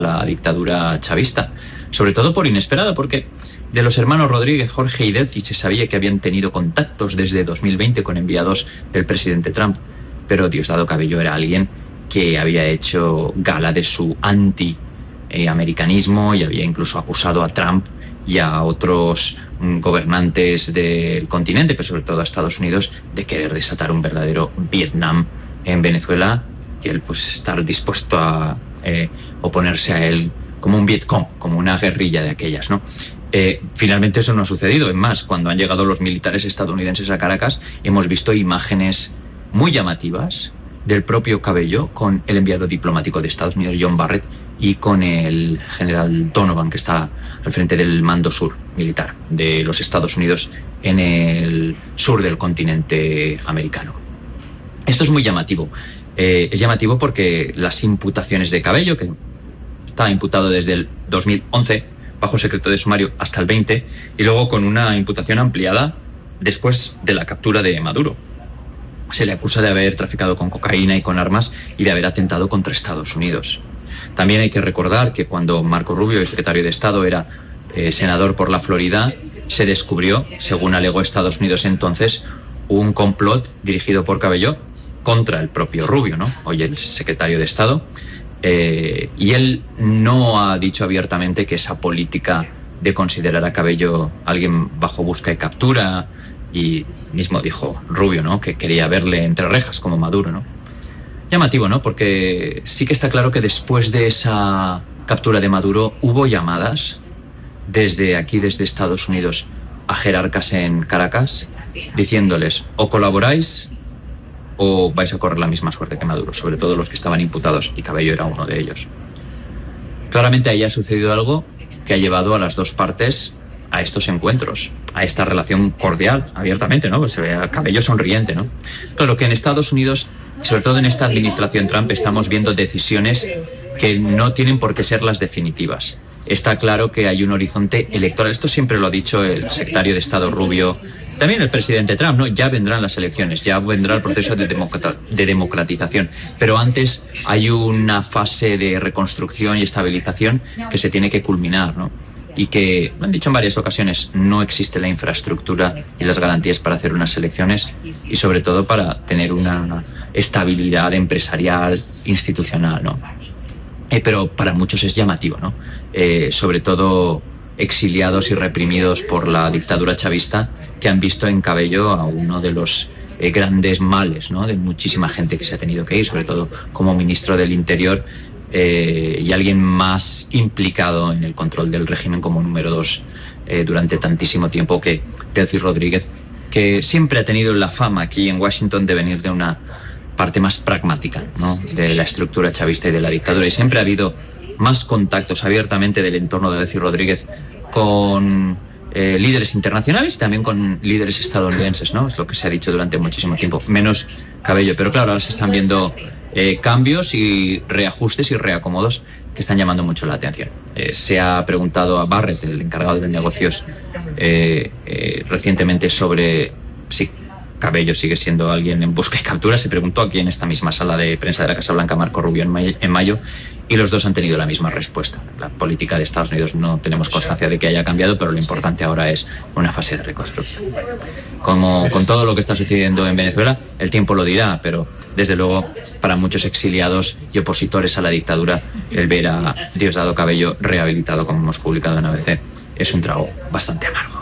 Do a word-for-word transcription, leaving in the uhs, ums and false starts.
la dictadura chavista, sobre todo por inesperado, porque de los hermanos Rodríguez, Jorge y Delcy se sabía que habían tenido contactos desde dos mil veinte con enviados del presidente Trump, pero Diosdado Cabello era alguien que había hecho gala de su anti-americanismo y había incluso acusado a Trump y a otros gobernantes del continente, pero sobre todo a Estados Unidos, de querer desatar un verdadero Vietnam en Venezuela y él pues estar dispuesto a eh, oponerse a él como un Vietcong, como una guerrilla de aquellas, ¿no? Eh, finalmente eso no ha sucedido. Es más, cuando han llegado los militares estadounidenses a Caracas, hemos visto imágenes muy llamativas del propio Cabello con el enviado diplomático de Estados Unidos, John Barrett, y con el general Donovan, que está al frente del mando sur militar de los Estados Unidos en el sur del continente americano. Esto es muy llamativo. Eh, es llamativo porque las imputaciones de Cabello, que está imputado desde el dos mil once bajo secreto de sumario hasta el veinte, y luego con una imputación ampliada después de la captura de Maduro. Se le acusa de haber traficado con cocaína y con armas y de haber atentado contra Estados Unidos. También hay que recordar que cuando Marco Rubio, el secretario de Estado, era eh, senador por la Florida, se descubrió, según alegó Estados Unidos entonces, un complot dirigido por Cabello contra el propio Rubio, ¿no? Hoy el secretario de Estado. Eh, y él no ha dicho abiertamente que esa política de considerar a Cabello alguien bajo busca y captura, y mismo dijo Rubio, ¿no?, que quería verle entre rejas como Maduro, ¿no? Llamativo, ¿no? Porque sí que está claro que después de esa captura de Maduro hubo llamadas desde aquí, desde Estados Unidos, a jerarcas en Caracas, diciéndoles o colaboráis o vais a correr la misma suerte que Maduro, sobre todo los que estaban imputados, y Cabello era uno de ellos. Claramente ahí ha sucedido algo que ha llevado a las dos partes a estos encuentros, a esta relación cordial, abiertamente, ¿no? Pues se ve a Cabello sonriente, ¿no? Claro que en Estados Unidos, sobre todo en esta administración Trump, estamos viendo decisiones que no tienen por qué ser las definitivas. Está claro que hay un horizonte electoral. Esto siempre lo ha dicho el secretario de Estado Rubio, también el presidente Trump, ¿no? Ya vendrán las elecciones, ya vendrá el proceso de, democrat- de democratización, pero antes hay una fase de reconstrucción y estabilización que se tiene que culminar, ¿no? Y que, lo han dicho en varias ocasiones, no existe la infraestructura y las garantías para hacer unas elecciones y sobre todo para tener una estabilidad empresarial, institucional, ¿no? Eh, pero para muchos es llamativo, ¿no? Eh, sobre todo exiliados y reprimidos por la dictadura chavista, que han visto en Cabello a uno de los eh, grandes males, ¿no?, de muchísima gente que se ha tenido que ir, sobre todo como ministro del Interior, eh, y alguien más implicado en el control del régimen como número dos eh, durante tantísimo tiempo que Delcy Rodríguez, que siempre ha tenido la fama aquí en Washington de venir de una parte más pragmática, ¿no?, de la estructura chavista y de la dictadura, y siempre ha habido más contactos abiertamente del entorno de Delcy Rodríguez con eh, líderes internacionales y también con líderes estadounidenses, ¿no? Es lo que se ha dicho durante muchísimo tiempo, menos Cabello. Pero claro, ahora se están viendo eh, cambios y reajustes y reacomodos que están llamando mucho la atención. Eh, se ha preguntado a Barrett, el encargado de negocios, eh, eh, recientemente sobre si Cabello sigue siendo alguien en busca y captura. Se preguntó aquí en esta misma sala de prensa de la Casa Blanca Marco Rubio en mayo, en mayo y los dos han tenido la misma respuesta. La política de Estados Unidos no tenemos constancia de que haya cambiado, pero lo importante ahora es una fase de reconstrucción. Como con todo lo que está sucediendo en Venezuela, el tiempo lo dirá, pero desde luego para muchos exiliados y opositores a la dictadura, el ver a Diosdado Cabello rehabilitado, como hemos publicado en A B C, es un trago bastante amargo.